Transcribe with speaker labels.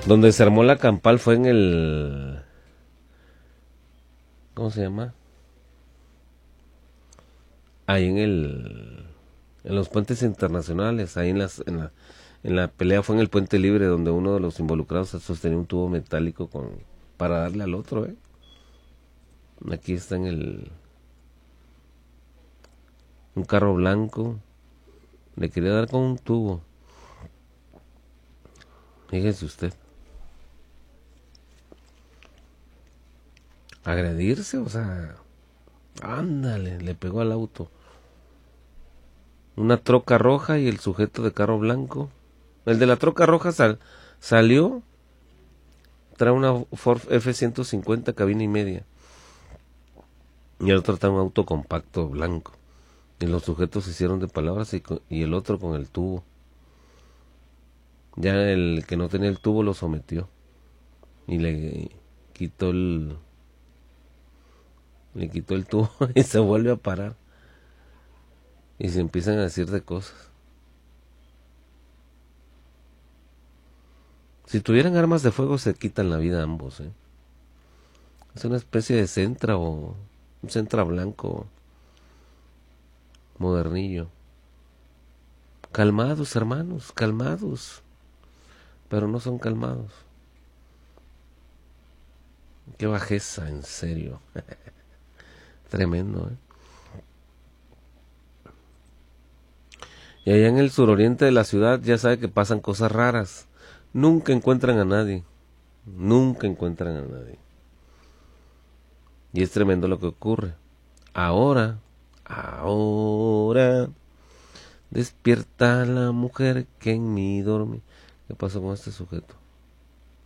Speaker 1: Donde se armó la campal fue en el... ¿Cómo se llama? Ahí en los puentes internacionales, ahí en la pelea fue en el puente libre donde uno de los involucrados sostenía un tubo metálico para darle al otro, ¿eh? Aquí está un carro blanco, le quería dar con un tubo. Fíjese usted. Agredirse, o sea, ándale, le pegó al auto. Una troca roja y el sujeto de carro blanco. El de la troca roja salió, trae una Ford F-150 cabina y media. Y el otro trae un auto compacto blanco. Y los sujetos se hicieron de palabras y el otro con el tubo. Ya el que no tenía el tubo lo sometió. Y le quitó el tubo y se vuelve a parar. Y se empiezan a decir de cosas. Si tuvieran armas de fuego se quitan la vida ambos, ¿eh? Es una especie de Sentra o un Sentra blanco modernillo. Calmados, hermanos, calmados. Pero no son calmados. Qué bajeza, en serio. Tremendo, ¿eh? Y allá en el suroriente de la ciudad ya sabe que pasan cosas raras. Nunca encuentran a nadie. Nunca encuentran a nadie. Y es tremendo lo que ocurre. Ahora, despierta la mujer que en mí dormí. ¿Qué pasó con este sujeto?